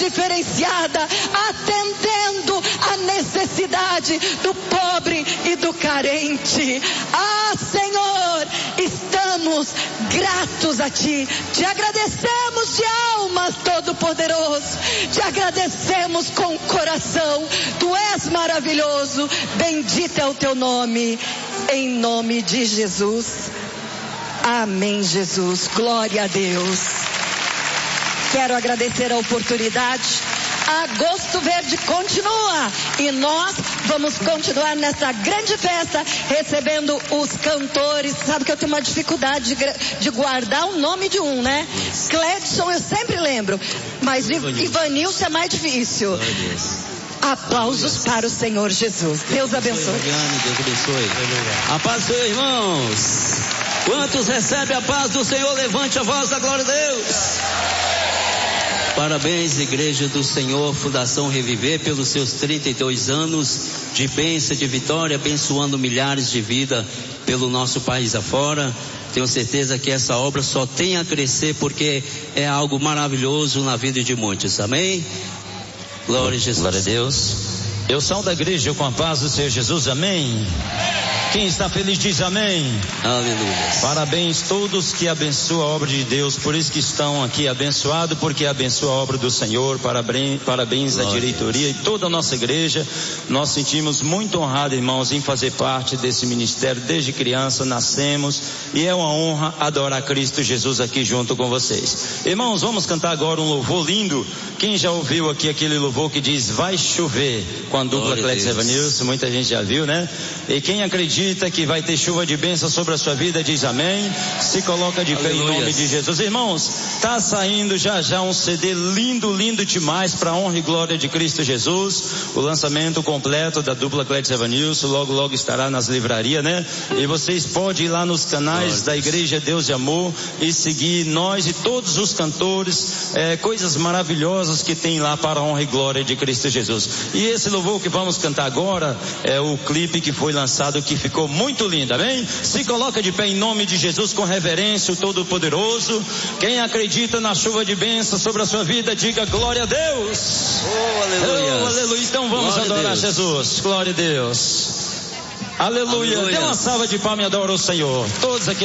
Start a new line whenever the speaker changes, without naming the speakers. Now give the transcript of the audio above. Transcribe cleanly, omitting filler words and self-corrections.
diferenciada, atendendo a necessidade do pobre e do carente. Ah, Senhor, estamos gratos a Ti, te agradecemos de almas, Todo-Poderoso, te agradecemos com o coração. Tu és maravilhoso, bendito é o Teu nome, em nome de Jesus. Amém, Jesus, glória a Deus. Quero agradecer a oportunidade. Agosto Verde continua e nós vamos continuar nessa grande festa recebendo os cantores. Sabe que eu tenho uma dificuldade de guardar o nome de um, né? Cledson eu sempre lembro, mas Ivanilson é mais difícil. Aplausos para o Senhor Jesus. Deus abençoe.
Deus abençoe. A paz do Senhor, irmãos. Quantos recebem a paz do Senhor? Levante a voz da glória a Deus. Parabéns, Igreja do Senhor, Fundação Reviver, pelos seus 32 anos de bênção, de vitória, abençoando milhares de vidas pelo nosso país afora. Tenho certeza que essa obra só tem a crescer, porque é algo maravilhoso na vida de muitos. Amém? Glória a Jesus.
Glória a Deus. Eu saúdo a igreja com a paz do Senhor Jesus. Amém. Quem está feliz diz amém.
Aleluia.
Parabéns todos que abençoam a obra de Deus, por isso que estão aqui abençoados, porque abençoam a obra do Senhor. Parabéns à diretoria e toda a nossa igreja. Nós sentimos muito honrados, irmãos, em fazer parte desse ministério. Desde criança nascemos e é uma honra adorar Cristo Jesus aqui junto com vocês. Irmãos, vamos cantar agora um louvor lindo. Quem já ouviu aqui aquele louvor que diz vai chover, com a dupla Cledson Evanilson? Muita gente já viu, né? E quem acredita que vai ter chuva de bênção sobre a sua vida, diz amém. Se coloca de pé em nome de Jesus. Irmãos, está saindo já um CD lindo demais, para a honra e glória de Cristo Jesus. O lançamento completo da dupla Cledson Evanilson logo estará nas livrarias, né? E vocês podem ir lá nos canais da Igreja Deus de Amor e seguir nós e todos os cantores, coisas maravilhosas que tem lá para a honra e glória de Cristo Jesus. E esse louvor que vamos cantar agora é o clipe que foi lançado, que ficou muito lindo, amém? Se coloca de pé em nome de Jesus com reverência, o Todo-Poderoso. Quem acredita na chuva de bênção sobre a sua vida, diga glória a Deus.
Oh, aleluia.
Oh, aleluia. Então vamos adorar Jesus. Glória a Deus. Aleluia. Dê uma salva de palmas e adora o Senhor. Todos aqui.